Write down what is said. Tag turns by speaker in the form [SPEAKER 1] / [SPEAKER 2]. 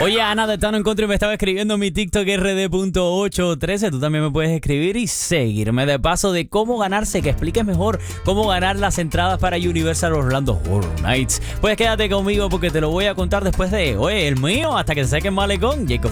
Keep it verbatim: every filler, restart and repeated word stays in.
[SPEAKER 1] Oye, Ana de Tano Encuentro me estaba escribiendo en mi TikTok R D punto ocho trece. Tú también me puedes escribir y seguirme de paso de cómo ganarse, que expliques mejor cómo ganar las entradas para Universal Orlando Horror Nights. Pues quédate conmigo porque te lo voy a contar después de, oye, el mío, hasta que se seque el malecón. Jacob